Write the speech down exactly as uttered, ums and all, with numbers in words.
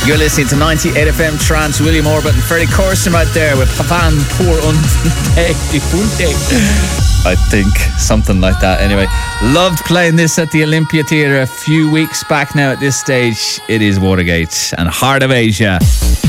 You're listening to ninety-eight F M Trance. William Orbit and Freddie Corson right there with Pavan Pour Un I think, something like that. Anyway, loved playing this at the Olympia Theatre a few weeks back now at this stage. It is Watergate and Heart of Asia.